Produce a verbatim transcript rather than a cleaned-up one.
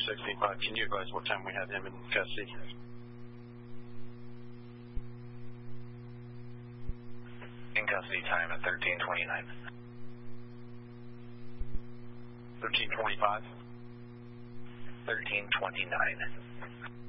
sixty-five. Can you advise what time we have him in custody? In custody time at thirteen twenty-nine. thirteen twenty-five? thirteen twenty-nine.